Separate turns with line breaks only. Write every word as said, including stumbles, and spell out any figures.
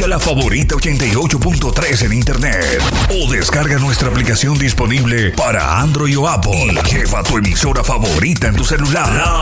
Escucha La Favorita ochenta y ocho punto tres en internet o descarga nuestra aplicación disponible para Android o Apple. Y lleva tu emisora favorita en tu celular.